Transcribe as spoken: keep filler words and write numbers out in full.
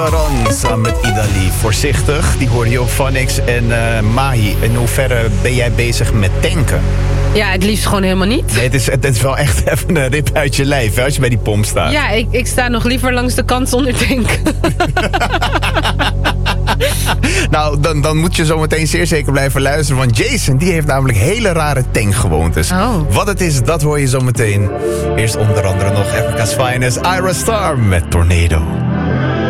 Ron samen met Idali. Voorzichtig, die hoorde je op Phonics en uh, Mahi. In hoeverre ben jij bezig met tanken? Ja, het liefst gewoon helemaal niet. Nee, het, is, het is wel echt even een rip uit je lijf, hè, als je bij die pomp staat. Ja, ik, ik sta nog liever langs de kant zonder tanken. Nou, dan, dan moet je zo meteen zeer zeker blijven luisteren. Want Jason, die heeft namelijk hele rare tankgewoontes. Oh. Wat het is, dat hoor je zo meteen. Eerst onder andere nog Africa's Finest, Ira Star met Tornado.